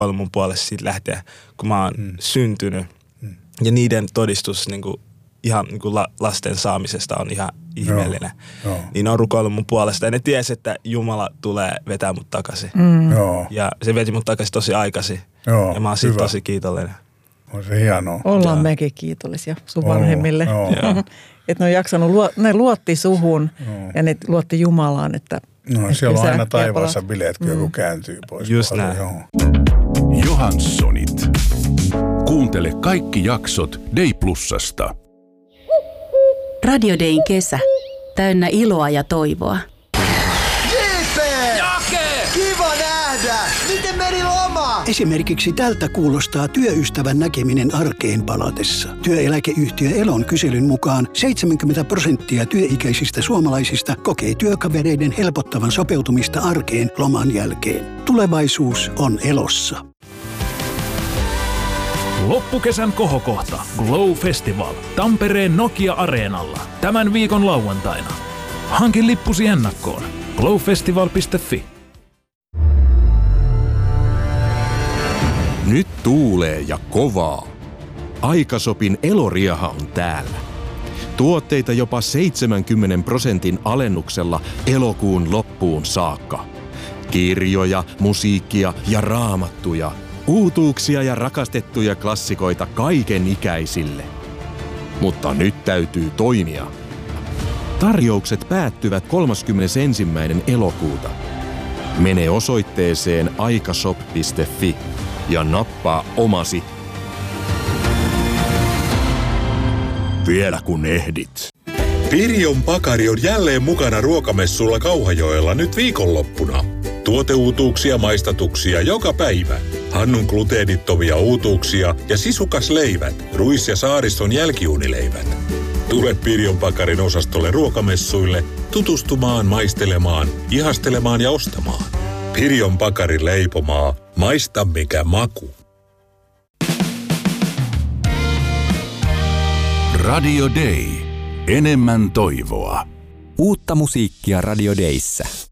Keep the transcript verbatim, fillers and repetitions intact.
ollut mun puolesta siitä lähteä, kun mä oon mm. syntynyt. Mm. Ja niiden todistus niin kuin, ihan niin kuin la, lasten saamisesta on ihan ihmeellinen. Joo, joo. Niin ne on rukoillut mun puolesta. Ja ne tiesi, että Jumala tulee vetää mut takaisin. Mm. Joo. Ja se veti mut takaisin tosi aikaisin. Joo, ja mä oon siitä tosi kiitollinen. On se hienoa. Ollaan ja. mekin kiitollisia sun vanhemmille. Että ne on jaksanut, ne luotti suhun joo. ja ne luotti Jumalaan, että no että siellä on aina taivaassa bileet, kun mm. joku kääntyy pois. Just näin. Johanssonit. Kuuntele kaikki jaksot Day Plusasta. Radio Dayn kesä. Täynnä iloa ja toivoa. J P! Jake! Kiva nähdä! Miten meni loma? Esimerkiksi tältä kuulostaa työystävän näkeminen arkeen palatessa. Työeläkeyhtiö Elon kyselyn mukaan seitsemänkymmentä prosenttia työikäisistä suomalaisista kokee työkavereiden helpottavan sopeutumista arkeen loman jälkeen. Tulevaisuus on Elossa. Loppukesän kohokohta Glow Festival Tampereen Nokia-areenalla tämän viikon lauantaina. Hankin lippusi ennakkoon glowfestival piste fi. Nyt tuulee ja kovaa. Aikasopin Eloriaha on täällä. Tuotteita jopa seitsemänkymmentä prosentin alennuksella elokuun loppuun saakka. Kirjoja, musiikkia ja raamattuja. Uutuuksia ja rakastettuja klassikoita kaiken ikäisille. Mutta nyt täytyy toimia. Tarjoukset päättyvät kolmaskymmenesensimmäinen elokuuta. Mene osoitteeseen aikashop piste fi ja nappaa omasi. Vielä kun ehdit. Pirjon Pakari on jälleen mukana ruokamessulla Kauhajoella nyt viikonloppuna. Tuoteuutuuksia, maistatuksia joka päivä. Hannun gluteenittomia uutuuksia ja sisukasleivät, ruis- ja saariston jälkiuunileivät. Tule Pirjon Pakarin osastolle ruokamessuille tutustumaan, maistelemaan, ihastelemaan ja ostamaan. Pirjon Pakarin leipomaa. Maista mikä maku. Radio Day. Enemmän toivoa. Uutta musiikkia Radio Dayssä.